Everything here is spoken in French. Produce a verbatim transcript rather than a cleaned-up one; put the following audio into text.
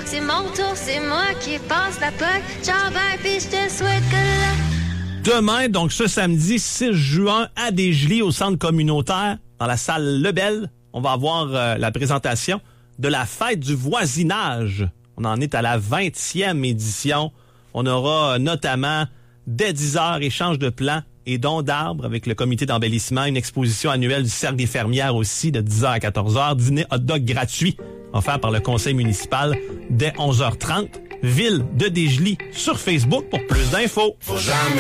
que c'est mon tour, c'est moi qui passe la poque. Ciao, bye, pis je te souhaite que là. Demain, donc ce samedi six juin, à Desjolies, au centre communautaire, dans la salle Lebel, on va avoir euh, la présentation de la fête du voisinage. On en est à la vingtième édition. On aura euh, notamment, dès dix heures, échange de plans et dons d'arbres avec le comité d'embellissement, une exposition annuelle du Cercle des fermières aussi de dix heures à quatorze heures, dîner hot dog gratuit offert par le conseil municipal dès onze heures trente. Ville de Desjolies sur Facebook pour plus d'infos. Faut jamais